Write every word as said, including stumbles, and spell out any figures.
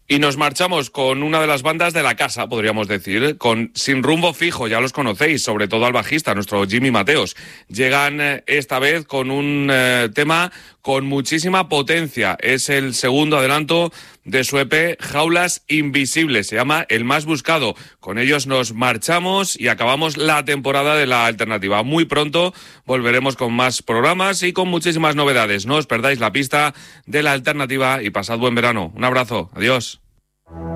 Y nos marchamos con una de las bandas de la casa, podríamos decir, con Sin Rumbo Fijo, ya los conocéis, sobre todo al bajista, nuestro Jimmy Mateos. Llegan eh, esta vez con un eh, tema con muchísima potencia. Es el segundo adelanto de su E P Jaulas Invisibles, se llama El Más Buscado. Con ellos nos marchamos y acabamos la temporada de la alternativa. Muy pronto volveremos con más programas y con muchísimas novedades. No os perdáis la pista de la alternativa y pasad buen verano. Un abrazo, adiós.